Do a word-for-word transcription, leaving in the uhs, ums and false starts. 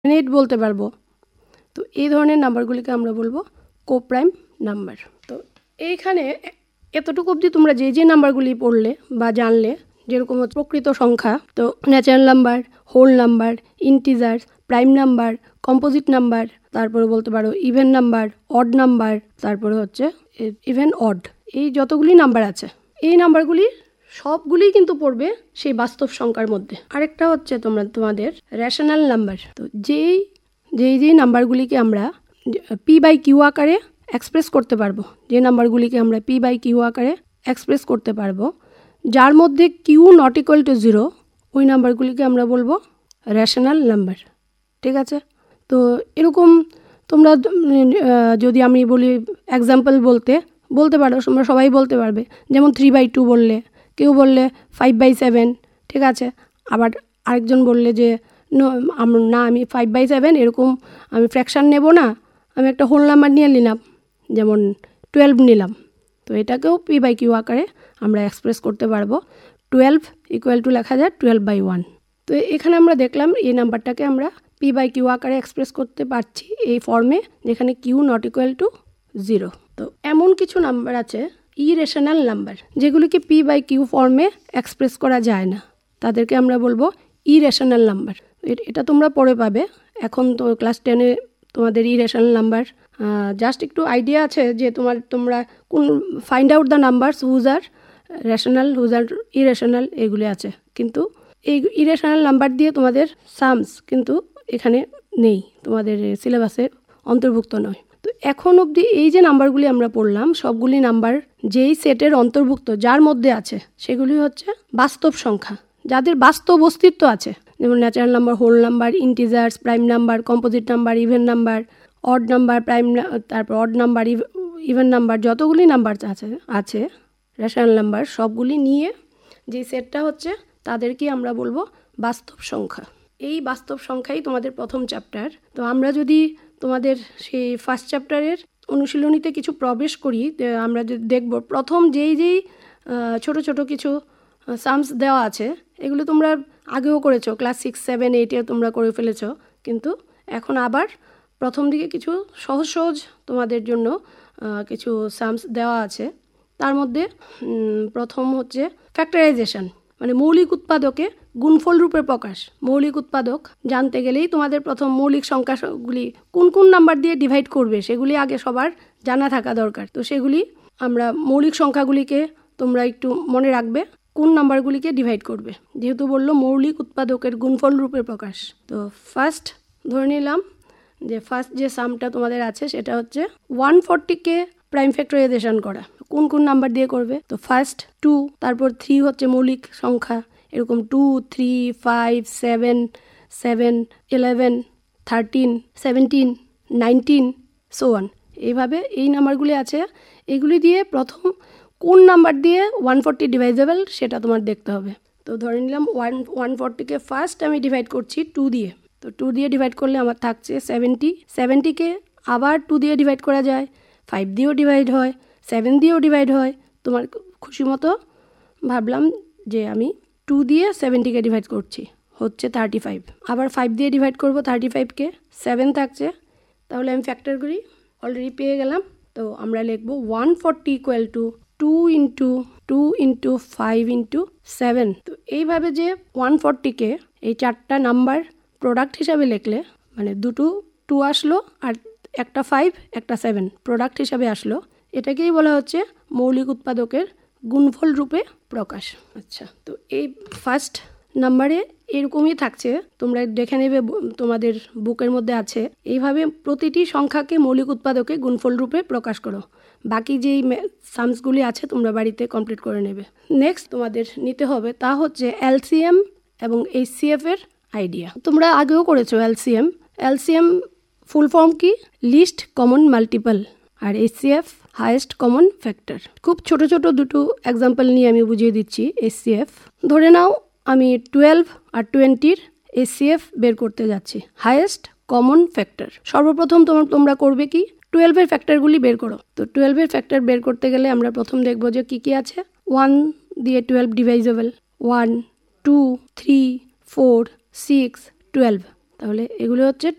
Eight বলতে পারবো। তো এই ধরনের নাম্বারগুলিকে আমরা বলবো কোপ্রাইম নাম্বার। তো এইখানে এতটুকু অবধি তোমরা যে যে নাম্বারগুলি পড়লে বা জানলে, যেরকম প্রকৃত সংখ্যা, তো natural number, whole number, integers, prime number, composite number, তারপরে বলতে পারো ইভেন নাম্বার, অড নাম্বার, তারপরে হচ্ছে ইভেন অড, এই যতগুলি নাম্বার আছে এই নাম্বারগুলি সবগুলি কিন্তু পড়বে সেই বাস্তব সংখ্যার মধ্যে। আরেকটা হচ্ছে তোমরা তোমাদের রেশনাল নাম্বার। তো যেই যেই যেই নাম্বারগুলিকে আমরা পি বাই কিউ আকারে এক্সপ্রেস করতে পারবো, যে নাম্বারগুলিকে আমরা পি বাই কিউ আকারে এক্সপ্রেস করতে পারবো, যার মধ্যে Q not equal to zero, ওই নাম্বারগুলিকে আমরা বলবো রেশনাল নাম্বার। ঠিক আছে? তো এরকম তোমরা যদি আমি বলি এক্সাম্পল বলতে বলতে পারো, তোমরা সবাই বলতে পারবে। যেমন থ্রি বাই টু বললে, কেউ বললে ফাইভ বাই সেভেন। ঠিক আছে? আবার আরেকজন বললে যে না, আমি ফাইভ বাই সেভেন এরকম আমি ফ্র্যাকশান নেব না, আমি একটা হোল নাম্বার নিয়ে নিলাম, যেমন টুয়েলভ নিলাম। তো এটাকেও পি বাই কিউ আকারে আমরা এক্সপ্রেস করতে পারবো। টুয়েলভ ইকুয়াল টু লেখা যায় টুয়েলভ বাই ওয়ান। তো এখানে আমরা দেখলাম এই নাম্বারটাকে আমরা পি বাই কিউ আকারে এক্সপ্রেস করতে পারছি এই ফর্মে, যেখানে Q not equal to zero. তো এমন কিছু নাম্বার আছে ইরেশনাল নাম্বার, যেগুলিকে পি বাই কিউ ফর্মে এক্সপ্রেস করা যায় না, তাদেরকে আমরা বলবো ইরেশনাল নাম্বার। এটা তোমরা পরে পাবে। এখন তো ক্লাস টেনে তোমাদের ইরেশনাল নাম্বার জাস্ট একটু আইডিয়া আছে যে তোমার তোমরা কোন find out the numbers whose R rational, whose R irrational, এগুলি আছে। কিন্তু এই ইরেশনাল নাম্বার দিয়ে তোমাদের সামস কিন্তু এখানে নেই, তোমাদের সিলেবাসে অন্তর্ভুক্ত নয়। তো এখন অবধি এই যে নাম্বারগুলি আমরা পড়লাম, সবগুলি নাম্বার যেই সেটের অন্তর্ভুক্ত, যার মধ্যে আছে, সেগুলি হচ্ছে বাস্তব সংখ্যা, যাদের বাস্তব অস্তিত্ব আছে। যেমন natural number, whole number, integers, prime number, composite number, even number, odd number, prime, তারপর অড নাম্বার, ইভেন নাম্বার, যতগুলি নাম্বার আছে আছে রেশনাল নাম্বার, সবগুলি নিয়ে যে সেটটা হচ্ছে তাদেরকে আমরা বলবো বাস্তব সংখ্যা। এই বাস্তব সংখ্যাই তোমাদের প্রথম চ্যাপ্টার। তো আমরা যদি তোমাদের সেই ফার্স্ট চ্যাপ্টারের অনুশীলনীতে কিছু প্রবেশ করি, আমরা যদি দেখব প্রথম যেই যেই ছোট ছোট কিছু সামস দেওয়া আছে, এগুলো তোমরা আগেও করেছো, ক্লাস সিক্স সেভেন এইটে তোমরা করে ফেলেছো। কিন্তু এখন আবার প্রথম দিকে কিছু সহজ সহজ তোমাদের জন্য কিছু সামস দেওয়া আছে। তার মধ্যে প্রথম হচ্ছে ফ্যাক্টরাইজেশন, মানে মৌলিক উৎপাদকে গুণফল রূপে প্রকাশ। মৌলিক উৎপাদক জানতে গেলেই তোমাদের প্রথম মৌলিক সংখ্যাগুলি কোন কোন নাম্বার দিয়ে ডিভাইড করবে সেগুলি আগে সবার জানা থাকা দরকার। তো সেগুলি আমরা মৌলিক সংখ্যাগুলিকে তোমরা একটু মনে রাখবে কোন নাম্বারগুলিকে ডিভাইড করবে, যেহেতু বললো মৌলিক উৎপাদকের গুণফল রূপে প্রকাশ। তো ফার্স্ট ধরে নিলাম যে ফার্স্ট যে সামটা তোমাদের আছে সেটা হচ্ছে ওয়ান ফোরটিকে প্রাইম ফ্যাক্টরাইজেশন করা। কোন কোন নাম্বার দিয়ে করবে? তো ফার্স্ট টু, তারপর থ্রি হচ্ছে মৌলিক সংখ্যা, এরকম two, three, five, seven, seven, eleven, thirteen, seventeen, nineteen, so one. এইভাবে এই নাম্বারগুলি আছে, এগুলি দিয়ে প্রথম কোন নাম্বার দিয়ে ওয়ান ফোরটি ডিভাইজেবল সেটা তোমার দেখতে হবে। তো ধরে নিলাম ওয়ান ওয়ান ফোরটিকে ফার্স্ট আমি ডিভাইড করছি টু দিয়ে। তো টু দিয়ে ডিভাইড করলে আমার থাকছে সেভেন্টি। সেভেন্টিকে আবার টু দিয়ে ডিভাইড করা যায়, ফাইভ দিয়েও ডিভাইড হয়, সেভেন দিয়েও ডিভাইড হয়। তোমার খুশি মতো ভাবলাম যে আমি টু দিয়ে সেভেন্টিকে ডিভাইড করছি, হচ্ছে থার্টি ফাইভ। আবার ফাইভ দিয়ে ডিভাইড করবো থার্টি ফাইভকে, সেভেন থাকছে। তাহলে আমি ফ্যাক্টরগুলি অলরেডি পেয়ে গেলাম। তো আমরা লিখবো one forty equal to two into two into five into seven. তো এইভাবে যে ওয়ান ফোরটিকে এই চারটা নাম্বার প্রোডাক্ট হিসাবে লিখলে, মানে দুটো টু আসলো আর একটা ফাইভ একটা সেভেন প্রোডাক্ট হিসাবে আসলো, এটাকেই বলা হচ্ছে মৌলিক উৎপাদকের গুণফল রূপে প্রকাশ। আচ্ছা, তো এই ফার্স্ট নাম্বারে এরকমই থাকছে, তোমরা দেখে নেবে তোমাদের বুকের মধ্যে আছে। এইভাবে প্রতিটি সংখ্যাকে মৌলিক উৎপাদকে গুণফল রূপে প্রকাশ করো। বাকি যেই সামসগুলি আছে তোমরা বাড়িতে কমপ্লিট করে নেবে। নেক্সট তোমাদের নিতে হবে তা হচ্ছে এলসিএম এবং এইচসিএফ এর আইডিয়া। তোমরা আগেও করেছো এলসিএম। এলসিএম ফুল ফর্ম কি? List common multiple. আর এইচসিএফ হাইয়েস্ট কমন ফ্যাক্টর। খুব ছোট ছোট দুটো এক্সাম্পল নিয়ে আমি বুঝিয়ে দিচ্ছি। এইচসিএফ ধরে নাও আমি টুয়েলভ আর টোয়েন্টির এইচসিএফ বের করতে যাচ্ছি, হাইয়েস্ট কমন ফ্যাক্টর। সর্বপ্রথম তোমার তোমরা করবে কি? টুয়েলভের ফ্যাক্টরগুলি বের করো। তো টুয়েলভের ফ্যাক্টর বের করতে গেলে আমরা প্রথম দেখবো যে কী কী আছে। ওয়ান দিয়ে twelve divisible, one, two, three, four, six, twelve. তাহলে এগুলো হচ্ছে